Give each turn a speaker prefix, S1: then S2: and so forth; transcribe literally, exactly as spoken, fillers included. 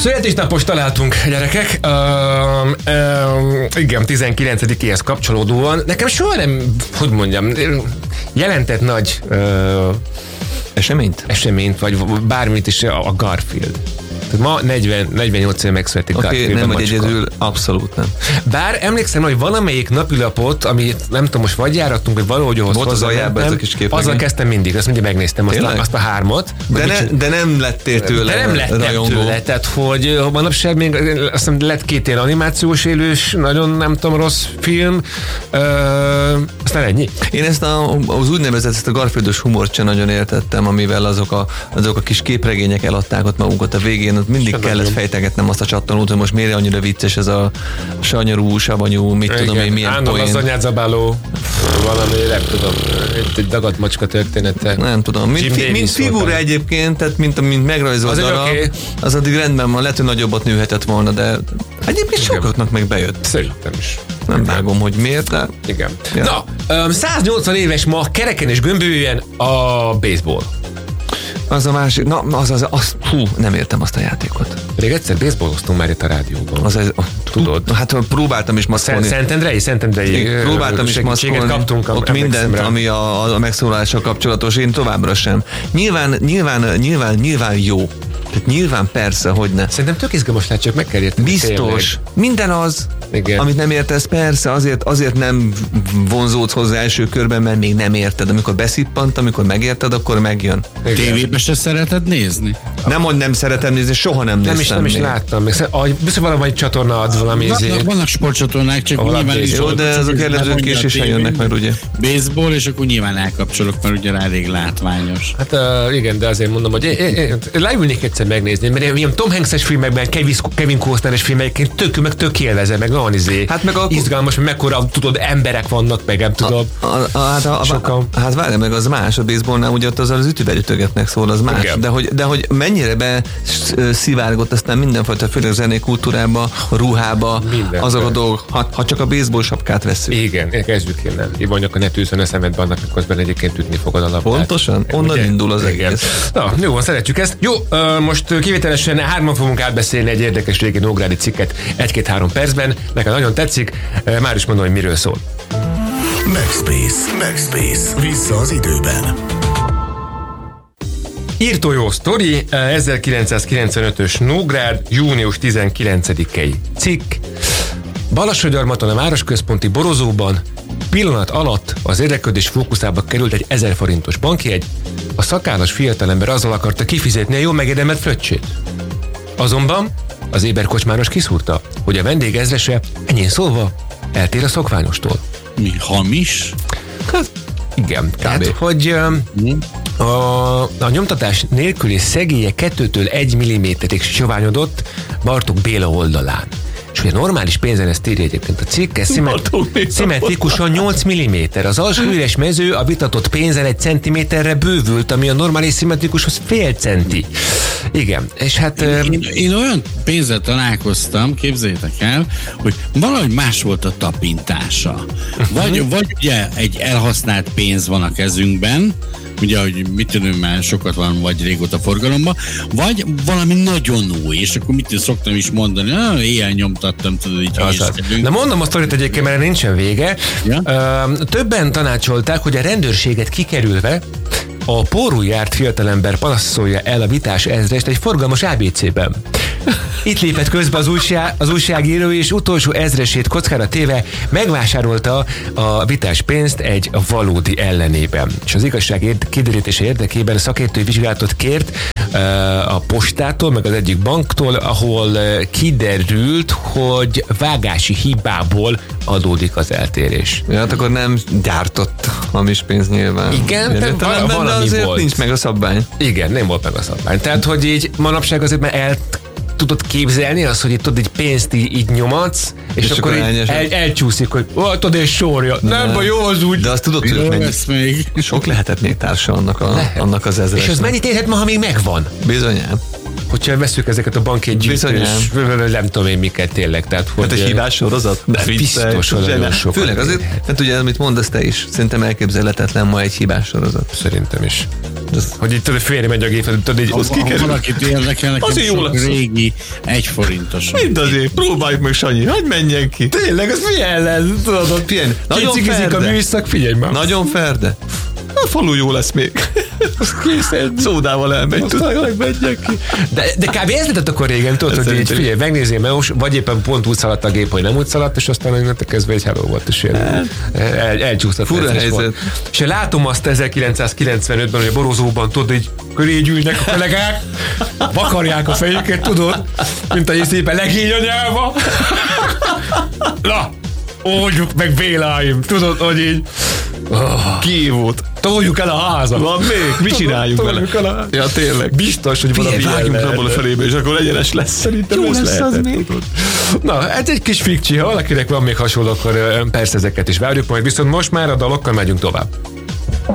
S1: Születésnapos találtunk, gyerekek. Uh, uh, igen, tizenkilencedikéhez kapcsolódóan. Nekem soha nem, hogy mondjam, jelentett nagy uh,
S2: eseményt?
S1: Eseményt, vagy bármit is a Garfield. Ma negyven, negyvennyolc éve megszületik
S2: okay,
S1: Garfield.
S2: Nem, hogy egyedül, abszolút nem.
S1: Bár emlékszem, hogy valamelyik napilapot, amit nem tudom, most vagy járatunk, vagy valahogy ahhoz
S2: volt az aljában ez a kis képregény.
S1: Azzal kezdtem mindig, azt mindig megnéztem, azt, a, azt a hármat.
S2: De, ne, de nem lettél tőle
S1: De nem lettem
S2: rajongó.
S1: tőle, tehát hogy manapság még azt hiszem lett két ilyen animációs élős, nagyon nem tudom, rossz film, ö, aztán ennyi.
S2: Én ezt a, az úgynevezett ezt a Garfieldos humort sem nagyon értettem, amivel azok a, azok a kis képregények eladták ott magunkat a végén, ott mindig sem kellett nagyon fejtegetnem azt a csattanót, hogy most miért annyira vicces ez a sanyarú, savanyú, mit igen, tudom én, milyen
S1: poén. Az anyát zabáló, valami, nem tudom, egy dagadt macska története.
S2: Nem tudom, mint, fi, mint figura egyébként, tehát mint, mint megrajzolt darab, okay. Az addig rendben van, lehet, hogy nagyobbat nőhetett volna, de egyébként sokaknak meg bejött.
S1: Szerintem is.
S2: Nem vágom, hogy miért, de...
S1: Igen. Ja. Na, száznyolcvan éves ma kereken és gömbölyűen a baseball.
S2: Az a másik, na, az, az, az, hú, nem értem azt a játékot.
S1: Pedig egyszer baseballoztunk már itt a rádióban.
S2: Az, az, tudod? Hát próbáltam is maszkolni.
S1: Szentendrei, Szentendrei.
S2: Próbáltam is maszkolni.
S1: Kaptunk
S2: ott mindent, ami a, a megszólalással kapcsolatos, én továbbra sem. Nyilván, nyilván, nyilván, nyilván jó. Tehát nyilván persze, hogy ne.
S1: Szerintem tök izgalmas lehet, csak meg kell érteni.
S2: Biztos. Tényleg. Minden az, igen. Amit nem értesz, persze, azért, azért nem vonzódsz hozzá első körben, mert még nem érted. Amikor beszippant, amikor megérted, akkor megjön.
S3: Tévében se szereted nézni?
S2: Nem, hogy nem szeretem nézni, soha nem néztem.
S1: Nem is, nem is láttam. Biztos valami csatorna ad valami
S3: Va,
S1: izé.
S3: Vannak sportcsatornák, csak
S1: valami
S3: nyilván is.
S2: Jó, de azok előzők késésen jönnek meg, ugye?
S3: Baseball, és akkor nyilván elkapcsolok, mert ugye elég látványos.
S1: Hát uh, igen, de azért mondom, hogy én, én, én leülnék egyszer megnézni, mert ilyen Tom Hanks-es filmekben, Kevin, Kevin Costner-es filmekként tök, meg tök élvezem, meg van izé. Hát meg a izgalmas, hogy mekkora, tudod, emberek vannak, meg nem tudom.
S2: A, a, a, hát, a, a, hát várj meg, az más, a baseballnál ugye ott az az ütővel ütögetnek, szól, az más. De hogy, de hogy mennyire be szivárgott aztán mindenfajta, főleg zenei kultúrába, a ruhába, minden azok a dolgok, ha, ha csak a baseball sapkát veszünk.
S1: Igen, kezdjük innen. Ivonyak, ne tűzön a szemedbe annak, miközben egyébként ütni fogod a labdát.
S2: Pontosan, onnan ugye? Indul az igen. Egész.
S1: Na, jó, szeretjük ezt. Jó, most kivételesen hárman fogunk átbeszélni egy érdekes régi nógrádi cikket egy-két-három percben. Nekem nagyon tetszik, már is mondom, hogy miről szól.
S4: Backspace, Backspace, vissza az időben.
S1: Írtó jó sztori, ezerkilencszázkilencvenötös Nógrád, június tizenkilencedikei cikk. Balassagyarmaton a városközponti borozóban pillanat alatt az érdeklődés fókuszába került egy ezer forintos bankjegy. A szakállas fiatalember azzal akarta kifizetni a jól megérdemelt fröccsét. Azonban az éber kocsmáros kiszúrta, hogy a vendég ezrese, enyhén szólva, eltér a szokványostól.
S3: Mi, hamis?
S1: Hát, igen. Tehát, hogy a, a nyomtatás nélküli szegélye kettőtől egy milliméterig soványodott Bartók Béla oldalán. És ugye normális pénzen ezt írja egyébként a cikk, ez szimmetrikusan nyolc milliméter. Az alsó üres mező a vitatott pénzen egy centiméterre bővült, ami a normális szimmetrikushoz fél centi. Igen, és hát...
S3: Én, én, én olyan pénzzel találkoztam, képzeljétek el, hogy valahogy más volt a tapintása. Vagy, vagy ugye egy elhasznált pénz van a kezünkben, ugye, hogy mit tudom, már sokat van, vagy régóta forgalomban, vagy valami nagyon új, és akkor mit szoktam is mondani, ah, éjjel nyomtattam, tudod, így
S1: de mondom a sztorit egyébként, mert nincsen vége. Ja? Többen tanácsolták, hogy a rendőrséget kikerülve a pórul járt fiatalember panaszolja el a vitás ezrest egy forgalmas á bé cében. Itt lépett közbe az, újság, az újságíró, és utolsó ezresét kockára téve megvásárolta a vitás pénzt egy valódi ellenében. És az igazság érd, kiderítése érdekében szakértői vizsgálatot kért uh, a postától, meg az egyik banktól, ahol uh, kiderült, hogy vágási hibából adódik az eltérés.
S2: Ja, hát akkor nem gyártott hamis pénz nyilván.
S1: Igen, de, de val- valami
S2: azért
S1: volt.
S2: Nincs meg a szabvány.
S1: Igen, nem volt meg a szabvány. Tehát, hogy így manapság azért már el tudod képzelni azt, hogy itt tudod, egy pénzt így, így nyomatsz, és, és akkor így el, elcsúszik, hogy tudod, és sorja. De nem baj, jó az úgy.
S2: De azt tudod, hogy mennyi, sok lehetett még társa annak, a, annak az ezresnek.
S1: És az mennyit érhet ma, ha még megvan?
S2: Bizonyán.
S1: Hogyha veszük ezeket a bankjegygyűjtős, nem tudom én miket tényleg. Tehát, hogy
S2: hát egy hibás sorozat?
S1: De biztos, hogy nagyon sokat.
S2: Főleg azért, hát ugye, amit mondasz te is, szerintem elképzelhetetlen ma egy hibás sorozat.
S1: Szerintem is. Hogy itt tudod, félre megy a gép, tudod, így
S3: az kikerül. Ha valakit érdekel, nekem sok régi egy forintos.
S2: Mind azért, próbáljuk meg, Sanyi, hogy menjen ki.
S1: Tényleg, az milyen lesz? Tudod, ott ilyen. Nagyon ferde. A műszak, figyelj már.
S2: Nagyon ferde. A falu jó lesz még.
S1: Az készen.
S2: Szódával elmegy.
S1: Aztán menjek ki. De, de kb. Ez lehetett akkor régen, tudod, hogy így figyelj, megnézzél Meós, vagy éppen pont úgy szaladt a gép, hogy nem úgy szaladt, és aztán innentől kezdve egy hello volt, és ilyen el, elcsúsztat.
S2: Fura helyzet.
S1: És én látom azt ezerkilencszázkilencvenötben, hogy a Borozóban, tudod, így köré gyűlnek a kollégák, vakarják a fejüket, tudod, mint a szépen legény anyába. Na, oldjuk meg Béláim, tudod, hogy így
S2: oh. Kívót.
S1: Toljuk el a házat.
S2: Van még? Mi csináljunk vele? Ja, tényleg.
S1: Biztos, hogy valami
S2: vágjunk abból a felébe, és akkor egyenes lesz.
S1: Szerintem jó lesz az még. Na, ez egy kis fikcsi, ha valakinek van még hasonló, akkor persze ezeket is várjuk, majd viszont most már a dalokkal megyünk tovább.